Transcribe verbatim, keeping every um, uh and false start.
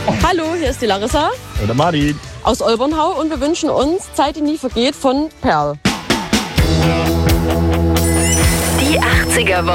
Hallo, hier ist die Larissa. Oder Martin. Aus Olbernhau und wir wünschen uns Zeit, die nie vergeht von Perl. Die achtziger Woche.